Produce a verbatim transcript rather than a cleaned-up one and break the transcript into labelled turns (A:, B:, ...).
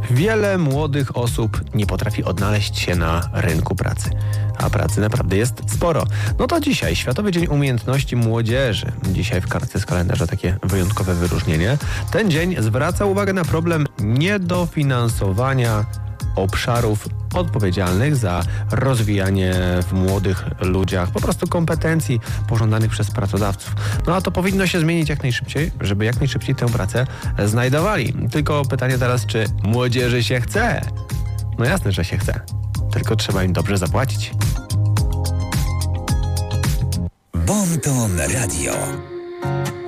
A: Wiele młodych osób nie potrafi odnaleźć się na rynku pracy, a pracy naprawdę jest sporo. No to dzisiaj Światowy Dzień Umiejętności Młodzieży. Dzisiaj w kartce z kalendarza takie wyjątkowe wyróżnienie. Ten dzień zwraca uwagę na problem niedofinansowania obszarów odpowiedzialnych za rozwijanie w młodych ludziach po prostu kompetencji pożądanych przez pracodawców. No a to powinno się zmienić jak najszybciej, żeby jak najszybciej tę pracę znajdowali. Tylko pytanie teraz, czy młodzieży się chce? No jasne, że się chce. Tylko trzeba im dobrze zapłacić.
B: Bon Ton Radio.